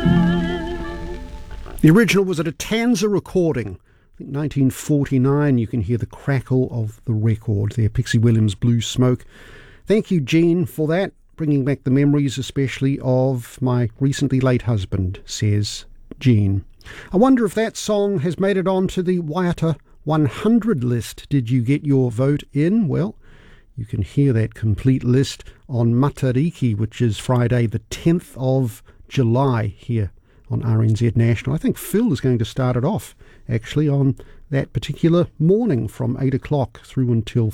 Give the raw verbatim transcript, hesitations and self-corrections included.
The original was at a Tanza recording, I think nineteen forty-nine. You can hear the crackle of the record there, Pixie Williams' Blue Smoke. Thank you, Jean, for that, bringing back the memories especially of my recently late husband, says Jean. I wonder if that song has made it onto the Waiata one hundred list. Did you get your vote in? Well, you can hear that complete list on Matariki, which is Friday the tenth of July here on R N Z National. I think Phil is going to start it off, actually, on that particular morning from eight o'clock through until